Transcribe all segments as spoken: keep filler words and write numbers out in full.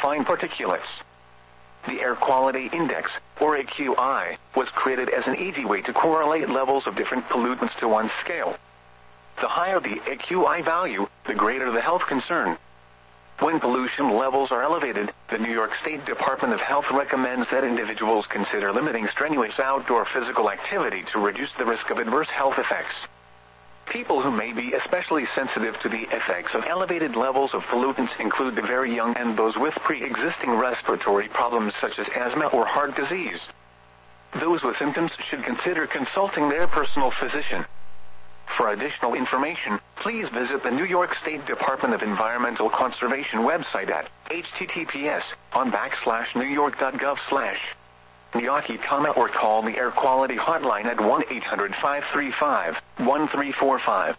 fine particulates. The Air Quality Index, or A Q I, was created as an easy way to correlate levels of different pollutants to one scale. The higher the A Q I value, the greater the health concern. When pollution levels are elevated, the New York State Department of Health recommends that individuals consider limiting strenuous outdoor physical activity to reduce the risk of adverse health effects. People who may be especially sensitive to the effects of elevated levels of pollutants include the very young and those with pre-existing respiratory problems such as asthma or heart disease. Those with symptoms should consider consulting their personal physician. For additional information, please visit the New York State Department of Environmental Conservation website at h t t p s on backslash new york dot gov slash Niyaki, or call the Air Quality Hotline at one eight hundred five three five one three four five.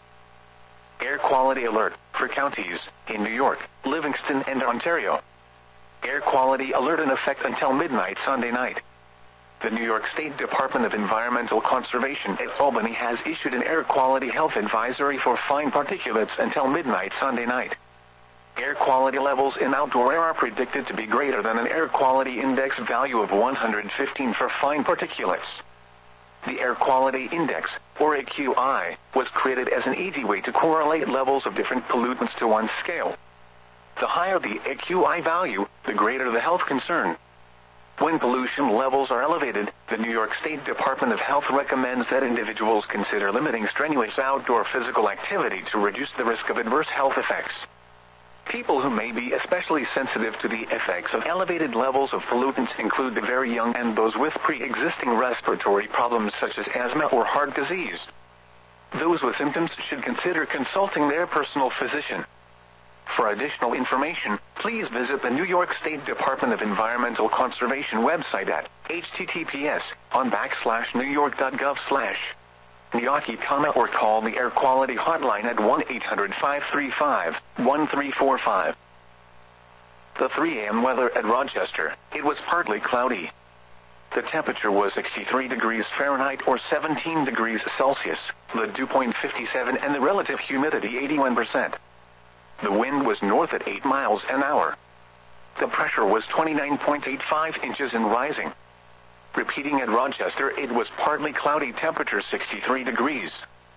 Air Quality Alert for counties in New York, Livingston, and Ontario. Air Quality Alert in effect until midnight Sunday night. The New York State Department of Environmental Conservation at Albany has issued an air quality health advisory for fine particulates until midnight Sunday night. Air quality levels in outdoor air are predicted to be greater than an air quality index value of one hundred fifteen for fine particulates. The Air Quality Index, or A Q I, was created as an easy way to correlate levels of different pollutants to one scale. The higher the A Q I value, the greater the health concern. When pollution levels are elevated, the New York State Department of Health recommends that individuals consider limiting strenuous outdoor physical activity to reduce the risk of adverse health effects. People who may be especially sensitive to the effects of elevated levels of pollutants include the very young and those with pre-existing respiratory problems such as asthma or heart disease. Those with symptoms should consider consulting their personal physician. For additional information, please visit the New York State Department of Environmental Conservation website at h t t p s on backslash new york dot gov slash Niyaki, or call the Air Quality Hotline at one eight hundred five three five one three four five. The three a m weather at Rochester. It was partly cloudy. The temperature was sixty-three degrees Fahrenheit or seventeen degrees Celsius, the dew point fifty-seven and the relative humidity eighty-one percent. The wind was north at eight miles an hour. The pressure was twenty-nine point eight five inches and rising. Repeating at Rochester, it was partly cloudy, temperature sixty-three degrees.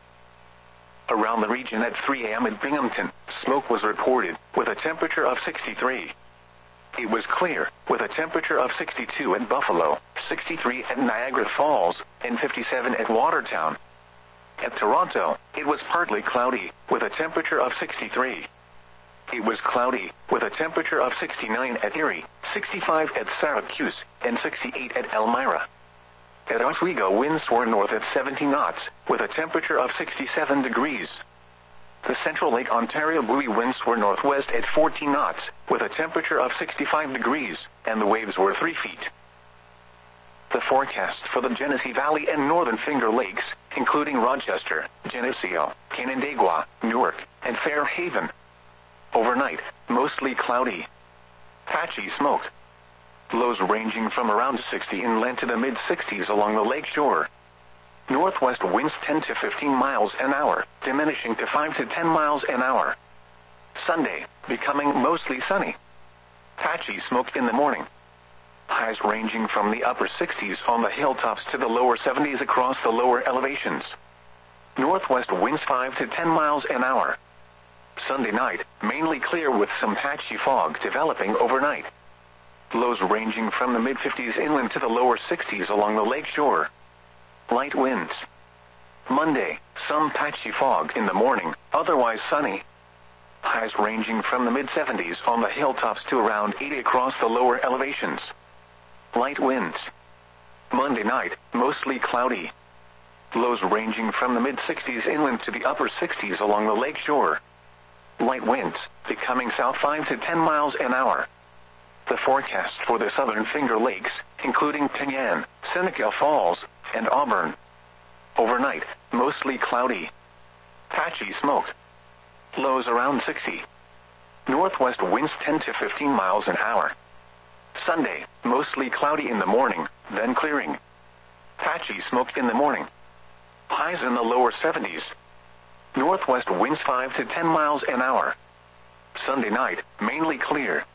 Around the region at three a m at Binghamton, smoke was reported, with a temperature of sixty-three. It was clear, with a temperature of sixty-two at Buffalo, sixty-three at Niagara Falls, and fifty-seven at Watertown. At Toronto, it was partly cloudy, with a temperature of sixty-three. It was cloudy, with a temperature of sixty-nine at Erie, sixty-five at Syracuse, and sixty-eight at Elmira. At Oswego, winds were north at seventy knots, with a temperature of sixty-seven degrees. The Central Lake Ontario buoy winds were northwest at fourteen knots, with a temperature of sixty-five degrees, and the waves were three feet. The forecast for the Genesee Valley and Northern Finger Lakes, including Rochester, Geneseo, Canandaigua, Newark, and Fairhaven. Overnight, mostly cloudy. Patchy smoke. Lows ranging from around sixty inland to the mid-sixties along the lake shore. Northwest winds ten to fifteen miles an hour, diminishing to five to ten miles an hour. Sunday, becoming mostly sunny. Patchy smoke in the morning. Highs ranging from the upper sixties on the hilltops to the lower seventies across the lower elevations. Northwest winds five to ten miles an hour. Sunday night, mainly clear with some patchy fog developing overnight. Lows ranging from the mid-fifties inland to the lower sixties along the lake shore. Light winds. Monday, some patchy fog in the morning, otherwise sunny. Highs ranging from the mid-seventies on the hilltops to around eighty across the lower elevations. Light winds. Monday night, mostly cloudy. Lows ranging from the mid-sixties inland to the upper sixties along the lake shore. Light winds, becoming south five to ten miles an hour. The forecast for the Southern Finger Lakes, including Penyan, Seneca Falls, and Auburn. Overnight, mostly cloudy. Patchy smoke. Lows around sixty. Northwest winds ten to fifteen miles an hour. Sunday, mostly cloudy in the morning, then clearing. Patchy smoke in the morning. Highs in the lower seventies. Northwest winds five to ten miles an hour. Sunday night, mainly clear.